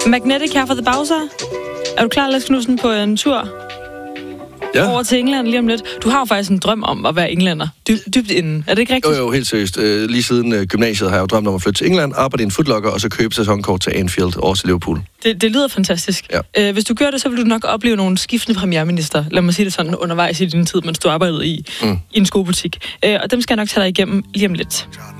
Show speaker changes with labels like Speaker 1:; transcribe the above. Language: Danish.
Speaker 1: Magnetic her fra The Bowser. Er du klar, Lars Knudsen, på en tur over til England lige om lidt? Du har jo faktisk en drøm om at være englænder. Dybt inden. Er det ikke rigtigt?
Speaker 2: Jo, helt seriøst. Lige siden gymnasiet har jeg jo drømt om at flytte til England, arbejde i en footlocker, og så købe sæsonkort til Anfield over til Liverpool.
Speaker 1: Det lyder fantastisk.
Speaker 2: Ja.
Speaker 1: Hvis du gør det, så vil du nok opleve nogle skiftende premierminister. Lad mig sige det sådan undervejs i din tid, mens du arbejdede i en skobutik. Og dem skal jeg nok tage dig igennem lige om lidt.